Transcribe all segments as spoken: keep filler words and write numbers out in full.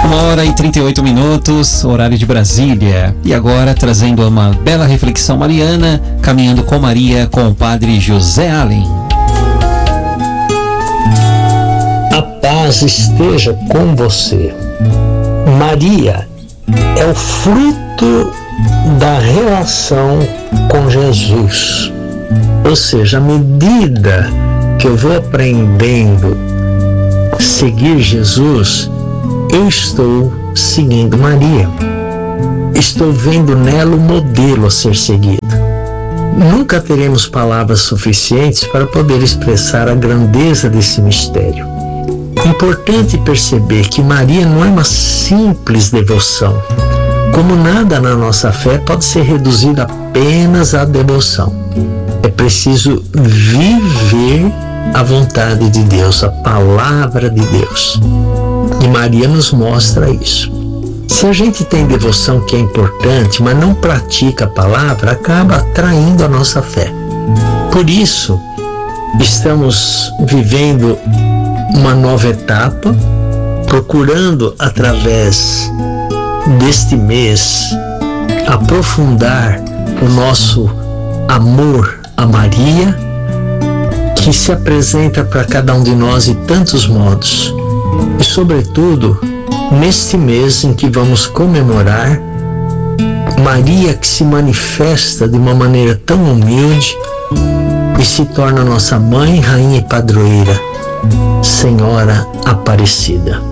Uma hora e trinta e oito minutos, horário de Brasília. E agora trazendo uma bela reflexão mariana, caminhando com Maria, com o padre José Allen. A paz esteja com você. Maria é o fruto da relação com Jesus. Ou seja, à medida que eu vou aprendendo a seguir Jesus, eu estou seguindo Maria. Estou vendo nela o modelo a ser seguido. Nunca teremos palavras suficientes para poder expressar a grandeza desse mistério. Importante perceber que Maria não é uma simples devoção. Como nada na nossa fé pode ser reduzido apenas à devoção. É preciso viver a vontade de Deus, a palavra de Deus. E Maria nos mostra isso. Se a gente tem devoção que é importante, mas não pratica a palavra, acaba atraindo a nossa fé. Por isso, estamos vivendo uma nova etapa, procurando através deste mês aprofundar o nosso amor a Maria, que se apresenta para cada um de nós de tantos modos. E sobretudo, neste mês em que vamos comemorar Maria, que se manifesta de uma maneira tão humilde e se torna nossa mãe, rainha e padroeira, Senhora Aparecida.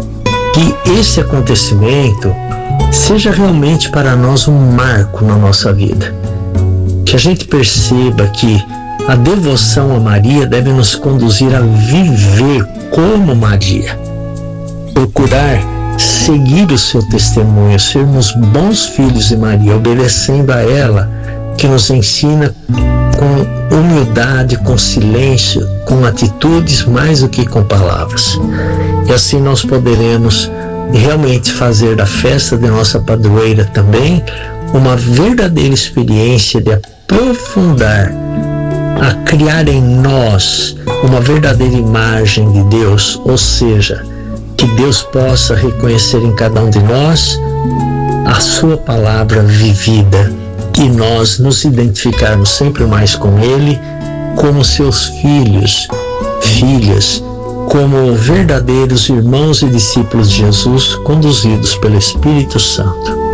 Que esse acontecimento seja realmente para nós um marco na nossa vida. Que a gente perceba que a devoção a Maria deve nos conduzir a viver como Maria. Procurar seguir o seu testemunho, sermos bons filhos de Maria, obedecendo a ela, que nos ensina com humildade, com silêncio, com atitudes mais do que com palavras. E assim nós poderemos realmente fazer da festa de nossa padroeira também uma verdadeira experiência de aprofundar, a criar em nós uma verdadeira imagem de Deus, ou seja, que Deus possa reconhecer em cada um de nós a sua palavra vivida e nós nos identificarmos sempre mais com Ele como seus filhos, filhas, como verdadeiros irmãos e discípulos de Jesus conduzidos pelo Espírito Santo.